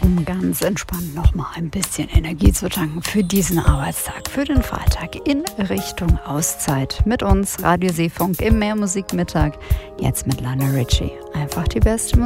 um ganz entspannt nochmal ein bisschen Energie zu tanken für diesen Arbeitstag, für den Freitag in Richtung Auszeit. Mit uns Radio Seefunk im Mehrmusikmittag, jetzt mit Lionel Richie. Einfach die beste Musik.